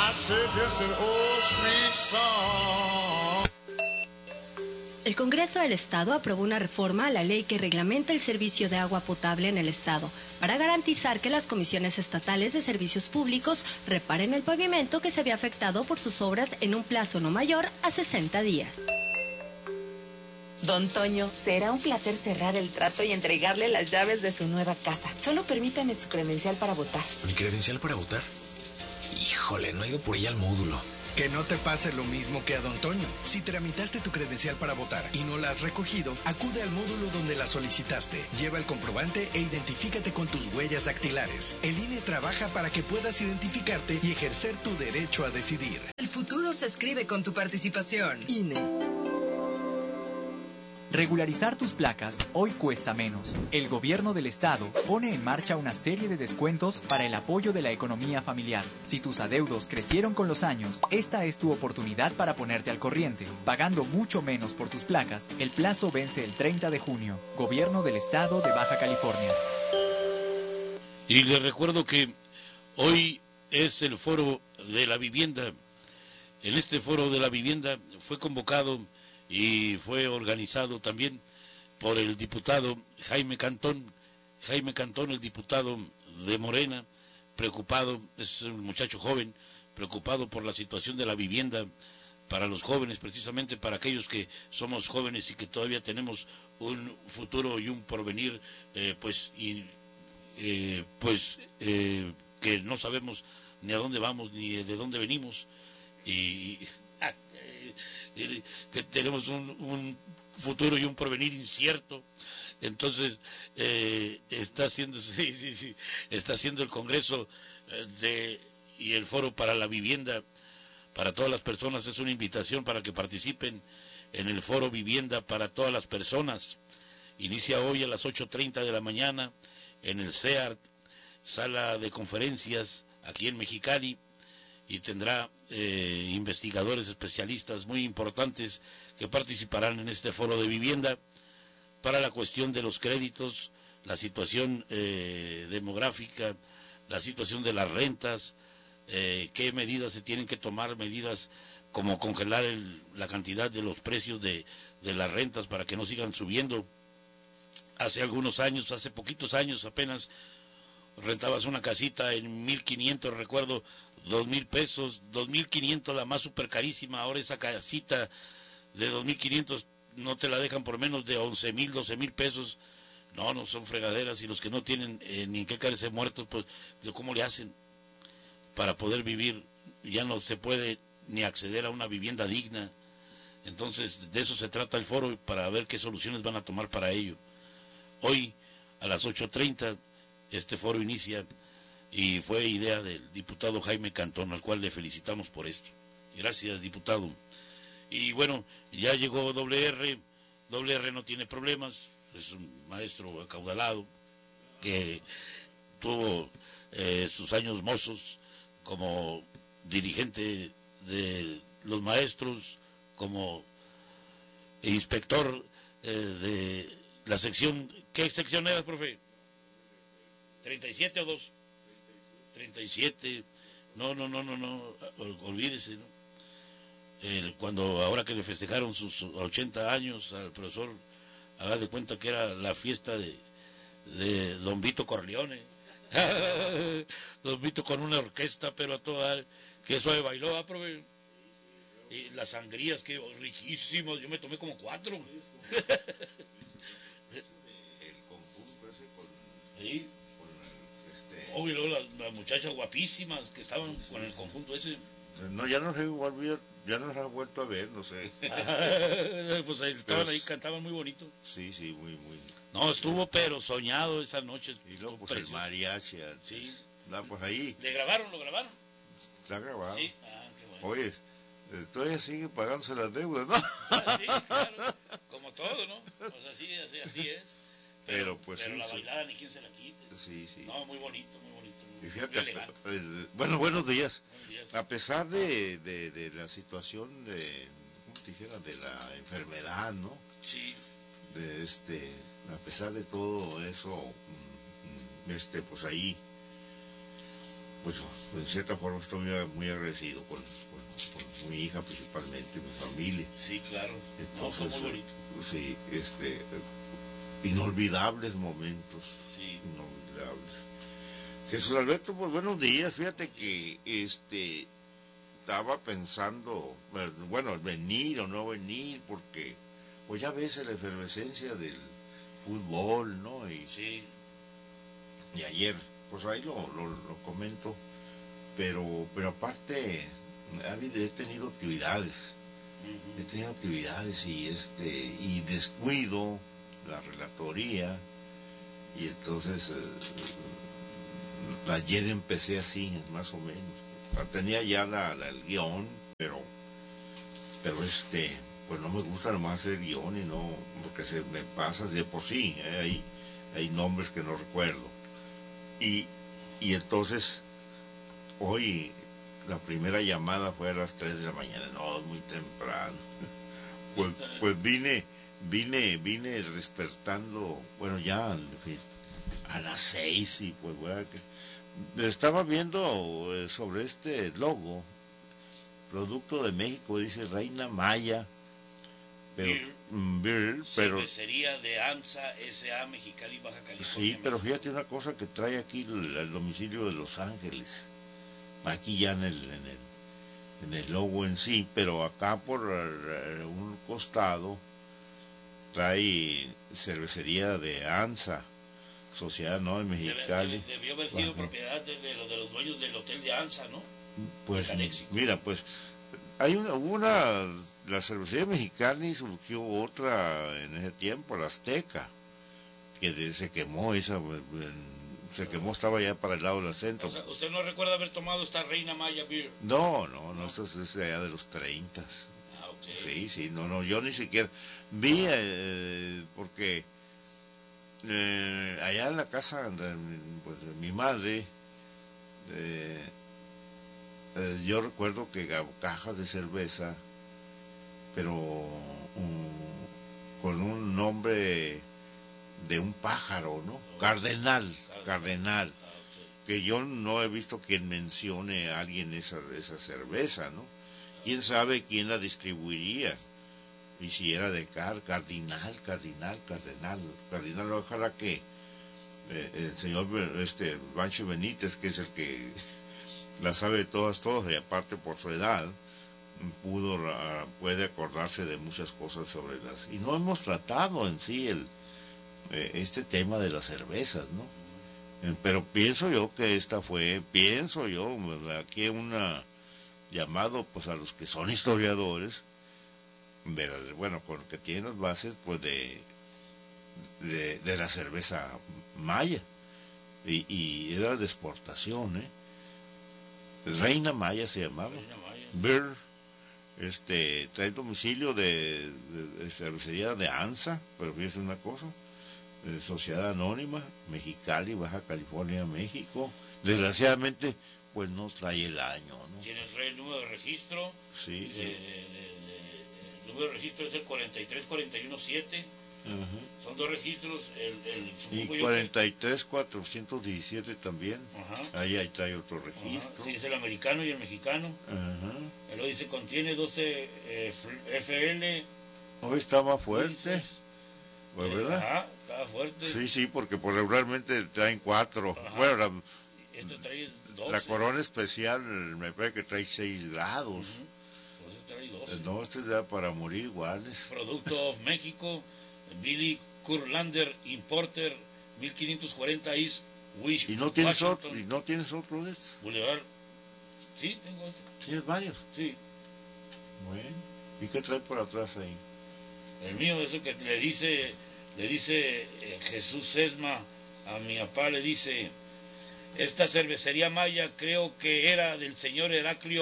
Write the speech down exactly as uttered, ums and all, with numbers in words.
I said just an old sweet song. El Congreso del Estado aprobó una reforma a la ley que reglamenta el servicio de agua potable en el Estado para garantizar que las comisiones estatales de servicios públicos reparen el pavimento que se había afectado por sus obras en un plazo no mayor a sesenta días. Don Toño, será un placer cerrar el trato y entregarle las llaves de su nueva casa. Solo permítame su credencial para votar. ¿Mi credencial para votar? Híjole, no he ido por ella al módulo. Que no te pase lo mismo que a Don Toño. Si tramitaste tu credencial para votar y no la has recogido, acude al módulo donde la solicitaste. Lleva el comprobante e identifícate con tus huellas dactilares. El I N E trabaja para que puedas identificarte y ejercer tu derecho a decidir. El futuro se escribe con tu participación. I N E. Regularizar tus placas hoy cuesta menos. El gobierno del estado pone en marcha una serie de descuentos para el apoyo de la economía familiar. Si tus adeudos crecieron con los años, esta es tu oportunidad para ponerte al corriente. Pagando mucho menos por tus placas, el plazo vence el treinta de junio. Gobierno del estado de Baja California. Y les recuerdo que hoy es el foro de la vivienda. En este foro de la vivienda fue convocado y fue organizado también por el diputado Jaime Cantón, Jaime Cantón, el diputado de Morena, preocupado, es un muchacho joven, preocupado por la situación de la vivienda para los jóvenes, precisamente para aquellos que somos jóvenes y que todavía tenemos un futuro y un porvenir, eh, pues, y, eh, pues eh, que no sabemos ni a dónde vamos ni de dónde venimos, y ah, eh, que tenemos un, un futuro y un porvenir incierto. Entonces eh, está haciendo sí, sí, sí, está haciendo el Congreso eh, de y el Foro para la Vivienda para todas las personas. Es una invitación para que participen en el Foro Vivienda para todas las personas. Inicia hoy a las ocho treinta de la mañana en el C E A R T, sala de conferencias aquí en Mexicali, y tendrá eh, investigadores especialistas muy importantes que participarán en este foro de vivienda para la cuestión de los créditos, la situación eh, demográfica, la situación de las rentas, eh, qué medidas se tienen que tomar, medidas como congelar el, la cantidad de los precios de, de las rentas para que no sigan subiendo. Hace algunos años, hace poquitos años apenas, rentabas una casita en mil quinientos, recuerdo, dos mil pesos, dos mil quinientos la más super carísima. Ahora esa casita de dos mil quinientos no te la dejan por menos de once mil, doce mil pesos. No, no son fregaderas, y los que no tienen eh, ni en qué caerse muertos, pues, ¿cómo le hacen para poder vivir? Ya no se puede ni acceder a una vivienda digna. Entonces, de eso se trata el foro, para ver qué soluciones van a tomar para ello. Hoy, a las ocho treinta, este foro inicia, y fue idea del diputado Jaime Cantón, al cual le felicitamos por esto. Gracias, diputado. Y bueno, ya llegó doble erre, doble erre no tiene problemas, es un maestro acaudalado que tuvo eh, sus años mozos como dirigente de los maestros, como inspector eh, de la sección. ¿Qué sección eras, profe? ¿treinta y siete o dos? treinta y siete. No, no, no, no, no, olvídese, ¿no? El, cuando ahora que le festejaron sus ochenta años al profesor, haga de cuenta que era la fiesta de, de Don Vito Corleone. Don Vito con una orquesta, pero a toda, que eso de bailó, ¿ah, profe? Y las sangrías, que riquísimos, yo me tomé como cuatro. El conjunto ese con... ¿Sí? Este... Oh, y luego las, las muchachas guapísimas que estaban sí, con el conjunto ese. No, ya no se volvió, ya no se ha vuelto a ver, no sé. Pues ahí estaban ahí, cantaban muy bonito. Sí, sí, muy, muy. No, estuvo pero soñado esa noche. Y luego pues el mariachi. Sí. No, pues ahí. ¿Le grabaron, lo grabaron? Está grabado. Sí, ah, qué bueno. Oye, eh, todavía sigue pagándose las deudas, ¿no? Ah, sí, claro. Como todo, ¿no? Pues así, así, así es. Pero, pero pues pero sí, la sí. bailada ni quien se la quite. Sí, sí. No, muy bonito, muy bonito. Muy, y fíjate, muy elegante. Eh, bueno, buenos días. Buenos días. A pesar de, de, de la situación de, ¿cómo te dijera? De la enfermedad, ¿no? Sí. De este, a pesar de todo eso, este, pues ahí pues en cierta forma estoy muy, muy agradecido con, con, con mi hija principalmente, mi familia. Sí, claro. Entonces, no, muy bonito. Sí, este, inolvidables momentos. Sí. Inolvidables. Jesús Alberto, pues buenos días. Fíjate que este estaba pensando, bueno, venir o no venir, porque pues ya ves la efervescencia del fútbol, ¿no? Y, sí. Y ayer, pues ahí lo, lo, lo comento, pero, pero aparte ha habido, he tenido actividades, uh-huh. he tenido actividades y este y descuido la relatoría y entonces eh, ayer empecé así, más o menos, tenía ya la, la, el guión, pero pero este pues no me gusta nomás hacer guión y no, porque se me pasa de por sí, ¿eh? hay, hay nombres que no recuerdo. Y, y entonces, hoy la primera llamada fue a las tres de la mañana, no, muy temprano. Pues, pues vine, vine, vine despertando, bueno, ya a las seis y pues bueno, que estaba viendo sobre este logo, producto de México, dice Reina Maya, pero... Beer, pero cervecería de ANSA S A Mexicali, Baja California. Sí, pero fíjate una cosa que trae aquí el, el domicilio de Los Ángeles, aquí ya en el, en el en el logo en sí, pero acá por uh, un costado trae cervecería de ANSA, Sociedad No de Mexicali. Debe, debió haber sido Baja. propiedad de, de, de los dueños del hotel de ANSA, ¿no? Pues mira, pues hay una, una la cervecería Mexicali, surgió otra en ese tiempo, la Azteca, que de, se quemó, esa en, se quemó, estaba ya para el lado del centro. O sea, ¿usted no recuerda haber tomado esta Reina Maya Beer? No, no, no, eso es de allá de los treinta. Ah, ok. Sí, sí, no, no, yo ni siquiera vi, eh, porque eh, allá en la casa de, pues, de mi madre, eh, eh, yo recuerdo que cajas de cerveza, pero um, con un nombre de un pájaro, ¿no? Cardenal, Cardenal, que yo no he visto quien mencione a alguien esa, esa cerveza, ¿no? ¿Quién sabe quién la distribuiría? Y si era de Car, Cardinal, Cardinal, Cardenal, Cardinal, ojalá que eh, el señor este Bancho Benítez, que es el que la sabe de todas, todas, y aparte por su edad, pudo puede acordarse de muchas cosas sobre las, y no hemos tratado en sí el eh, este tema de las cervezas, ¿no? Eh, pero pienso yo que esta fue, pienso yo, aquí una llamado pues a los que son historiadores, de, bueno, con que tienen las bases pues de de, de la cerveza maya, y, y era de exportación, ¿eh? Reina Maya se llamaba, Beer. Este, trae domicilio de, de, de cervecería de ANSA, pero fíjese una cosa, de Sociedad Anónima, Mexicali, Baja California, México. Desgraciadamente, pues no trae el año, ¿no? Tiene el número de registro. Sí, de, sí. De, de, de, el número de registro es el cuarenta y tres cuarenta y uno siete. Uh-huh. Son dos registros. El, el, y cuarenta y tres cuatrocientos diecisiete también. Uh-huh. Ahí, ahí trae otro registro. Uh-huh. Sí, es el americano y el mexicano. Uh-huh. Él dice, contiene doce eh, F L. Hoy está más fuerte. Pues, ¿verdad? Ajá, estaba fuerte. Sí, sí, porque pues, regularmente traen cuatro. Ajá. Bueno, la, este trae doce. La corona especial me parece que trae seis grados. Uh-huh. Pues este trae doce. No, este da para morir iguales. Producto of México. Billy Kurlander Importer mil quinientos cuarenta East Wish. ¿Y no tienes otro, ¿y no tienes otro de estos? Boulevard. Sí, tengo este. ¿Tienes varios? Sí. Bueno. ¿Y qué trae por atrás ahí? El mío, eso que le dice, le dice eh, Jesús Sesma a mi papá, le dice, esta cervecería maya creo que era del señor Heraclio